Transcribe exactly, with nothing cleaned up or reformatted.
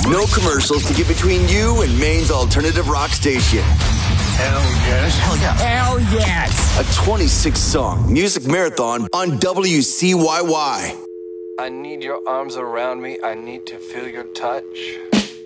No commercials to get between you and Maine's alternative rock station. Hell yes. Hell yeah. Hell yes. A twenty-six song music marathon on W C Y Y. I need your arms around me. I need to feel your touch.